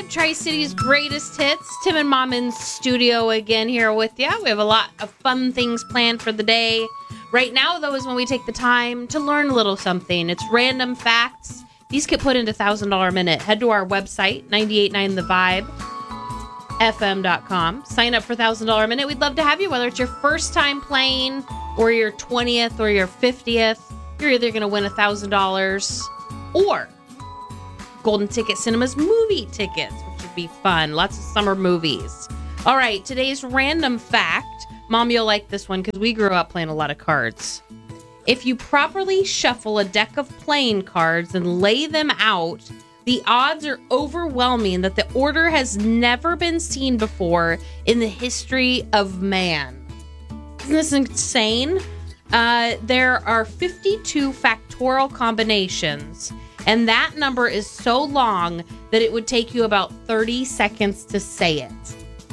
Tri-City's greatest hits. Tim and Mom in studio again here with you. We have a lot of fun things planned for the day. Right now, though, is when we take the time to learn a little something. It's random facts. These get put into $1,000 a minute. Head to our website, 989thevibefm.com. Sign up for $1,000 a minute. We'd love to have you, whether it's your first time playing or your 20th or your 50th. You're either going to win $1,000 or Golden Ticket Cinemas movie tickets, which would be fun. Lots of summer movies. All right, today's random fact. Mom, you'll like this one because we grew up playing a lot of cards. If you properly shuffle a deck of playing cards and lay them out, the odds are overwhelming that the order has never been seen before in the history of man. Isn't this insane? There are 52 factorial combinations, and that number is so long that it would take you about 30 seconds to say it.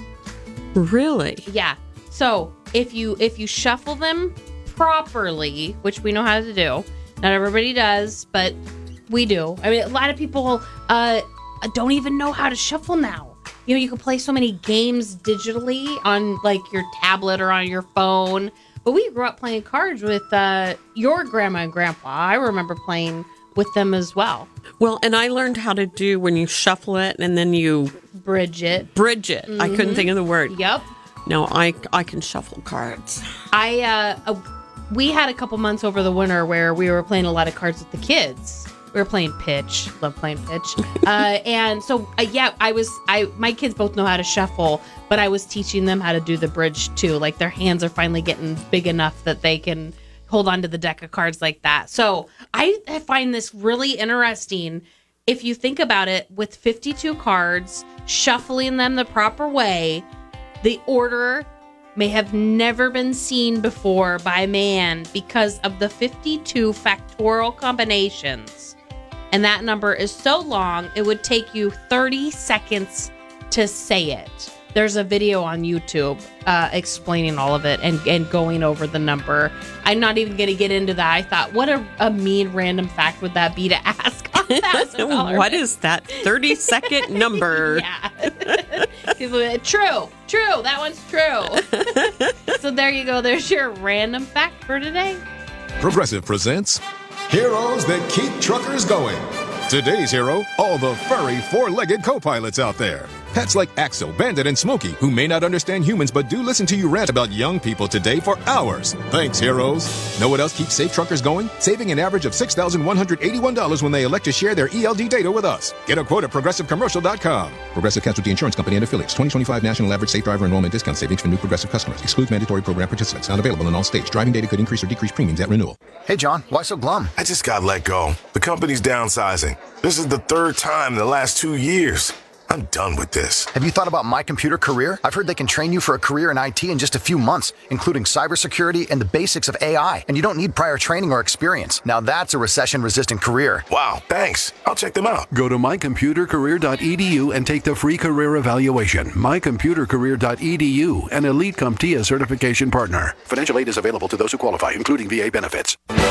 Really? Yeah. So if you shuffle them properly, which we know how to do, not everybody does, but we do. I mean, a lot of people don't even know how to shuffle now. You know, you can play so many games digitally on like your tablet or on your phone. But we grew up playing cards with your grandma and grandpa. I remember playing with them as well. Well, and I learned how to do when you shuffle it and then you bridge it. Mm-hmm. I couldn't think of the word. Yep. No, I can shuffle cards. We had a couple months over the winter where we were playing a lot of cards with the kids. We were playing pitch. Love playing pitch. And so, my kids both know how to shuffle, but I was teaching them how to do the bridge too. Like their hands are finally getting big enough that they can hold on to the deck of cards like that. So I find this really interesting. If you think about it, with 52 cards, shuffling them the proper way, the order may have never been seen before by man because of the 52 factorial combinations. And that number is so long, it would take you 30 seconds to say it. There's a video on YouTube explaining all of it and going over the number. I'm not even going to get into that. I thought, what a mean random fact would that be to ask on $1,000? What is that 30-second number? Yeah. True. That one's true. So there you go. There's your random fact for today. Progressive presents Heroes That Keep Truckers Going. Today's hero, all the furry four-legged co-pilots out there. Pets like Axel, Bandit, and Smokey, who may not understand humans but do listen to you rant about young people today for hours. Thanks, heroes. Know what else keeps safe truckers going? Saving an average of $6,181 when they elect to share their ELD data with us. Get a quote at ProgressiveCommercial.com. Progressive Casualty Insurance Company and Affiliates. 2025 National Average Safe Driver Enrollment Discount Savings for new Progressive customers. Excludes mandatory program participants. Not available in all states. Driving data could increase or decrease premiums at renewal. Hey, John. Why so glum? I just got let go. The company's downsizing. This is the third time in the last 2 years. I'm done with this. Have you thought about My Computer Career? I've heard they can train you for a career in IT in just a few months, including cybersecurity and the basics of AI. And you don't need prior training or experience. Now that's a recession-resistant career. Wow, thanks. I'll check them out. Go to mycomputercareer.edu and take the free career evaluation. mycomputercareer.edu, an Elite CompTIA certification partner. Financial aid is available to those who qualify, including VA benefits.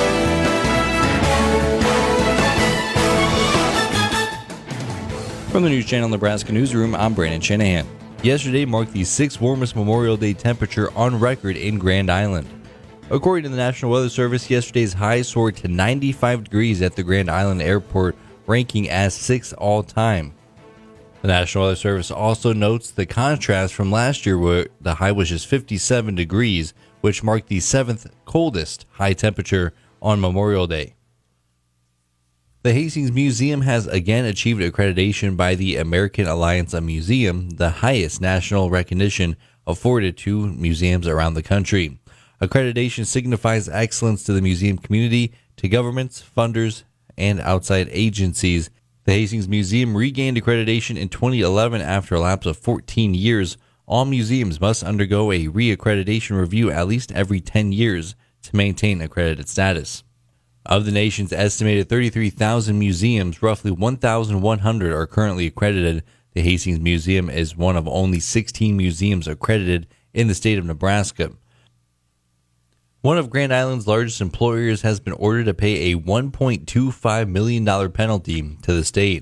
From the News Channel Nebraska Newsroom, I'm Brandon Shanahan. Yesterday marked the 6th warmest Memorial Day temperature on record in Grand Island. According to the National Weather Service, yesterday's high soared to 95 degrees at the Grand Island Airport, ranking as 6th all-time. The National Weather Service also notes the contrast from last year where the high was just 57 degrees, which marked the 7th coldest high temperature on Memorial Day. The Hastings Museum has again achieved accreditation by the American Alliance of Museum, the highest national recognition afforded to museums around the country. Accreditation signifies excellence to the museum community, to governments, funders, and outside agencies. The Hastings Museum regained accreditation in 2011 after a lapse of 14 years. All museums must undergo a re-accreditation review at least every 10 years to maintain accredited status. Of the nation's estimated 33,000 museums, roughly 1,100 are currently accredited. The Hastings Museum is one of only 16 museums accredited in the state of Nebraska. One of Grand Island's largest employers has been ordered to pay a $1.25 million penalty to the state.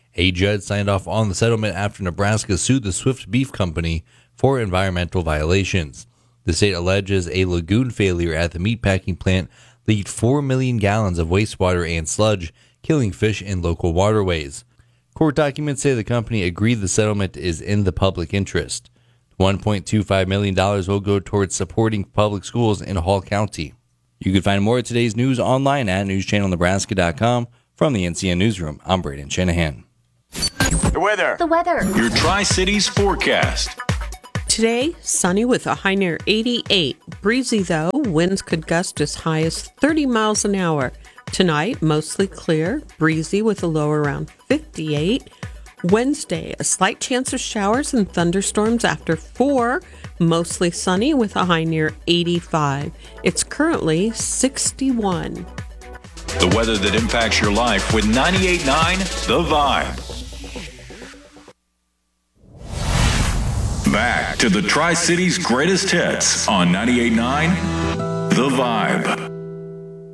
A judge signed off on the settlement after Nebraska sued the Swift Beef Company for environmental violations. The state alleges a lagoon failure at the meatpacking plant leaked 4 million gallons of wastewater and sludge, killing fish in local waterways. Court documents say the company agreed the settlement is in the public interest. $1.25 million will go towards supporting public schools in Hall County. You can find more of today's news online at newschannelnebraska.com. From the NCN Newsroom, I'm Braden Shanahan. The weather. Your Tri-Cities forecast. Today, sunny with a high near 88. Breezy though, winds could gust as high as 30 miles an hour. Tonight, mostly clear, breezy with a low around 58. Wednesday, a slight chance of showers and thunderstorms after 4. Mostly sunny with a high near 85. It's currently 61. The weather that impacts your life with 98.9 The Vibe. Back to the Tri-Cities greatest hits on 98.9 The Vibe.